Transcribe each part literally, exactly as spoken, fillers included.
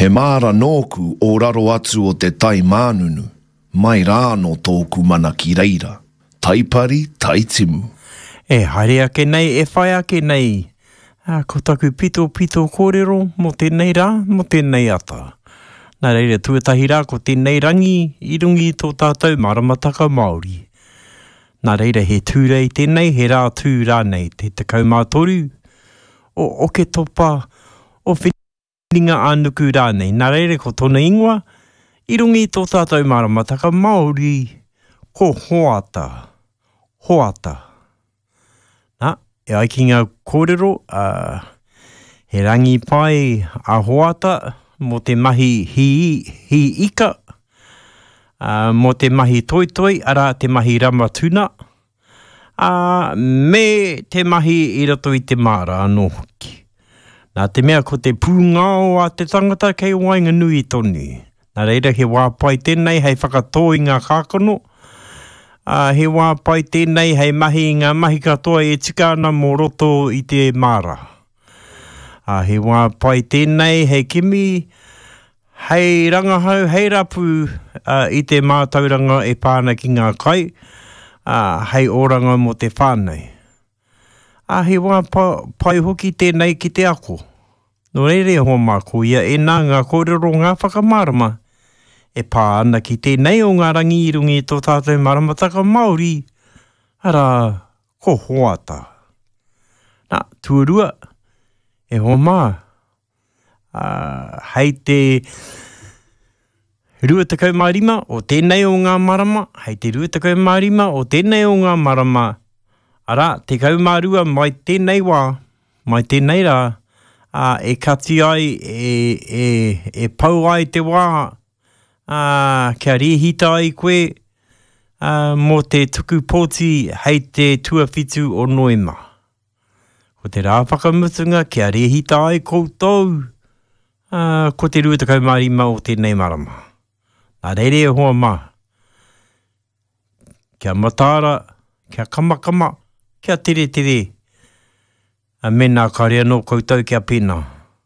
He māra nōku o raro atu o te tai mānunu, mai rā no tōku mana ki reira, taipari taitimu. E haere ake nei, e whai ake nei. Ah, ko taku pito pito kōrero, mo tēnei rā, mo tēnei ata. Nā reira tuatahi rā ko tēnei rangi, i rungi tō tātou maramataka Māori. Nā reira he tūrei tēnei, he rā tū rā nei, te tekau mātoru. O, o ke topa, o whininga ānuku rā nei. Nā reira ko tōna ingoa, i rungi tō tātou maramataka Māori, ko hoata, hoata. Nā, e ai ki ngā kōrero, uh, he rangi pai a hoata, mo te mahi hi, hi ika, uh, mo te mahi toi toi, ara te mahi rama tuna, uh, me te mahi i rato i te māra anō hoki. Nā te mea ko te pūngao a te tangata kei wainga nui tonu. Nā reira he wāpai tēnei hei whakatō i ngā kākono, uh, he wāpai tēnei hei mahi i ngā mahi katoa e tika ana mō roto i te māra. Uh, he wāpai tēnei hei kimi, hei rangahau, hei rapu uh, i te mātauranga e pāna ki ngā kai, uh, hei oranga mo te whānei. Uh, he wāpai hoki tēnei ki te ako. No reire ho māko ia e nā ngā kōrero ngā whakamārama. E pāna ki tēnei o ngā rangi i rungi tō tātou maramataka Māori, ara ko hoata. Nā, tuarua. E ho mā, uh, hei te rua tekau mārima o tēnei o ngā marama, hei te rua tekau mārima o tēnei o ngā marama, ara, te kau mārua mai tēnei wā, mai tēnei rā, uh, e kati ai, e, e, e pau ai te wā, uh, kia rehita ai koe, uh, mo te tuku pōti hei te tuawhitu o Noema. Ko te rā whakamutunga, kia rehita ai koutou, uh, ko te rua tekau mārima o tēnei marama. Nā reire e hoa mā. Kia matāra, kia kamakama, kia tere tere. A mena karea no koutou kia pēnā.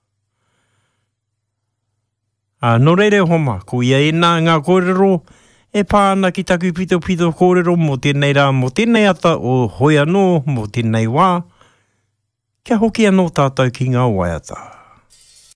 Uh, no reire e hoa mā, ko ia e nā ngā kōrero, e pāna ki taku pito pito kōrero mo tēnei rā, mo tēnei ata o hoi anō, mo tēnei wā. Kia hoki anō tātou ki ngā waiata.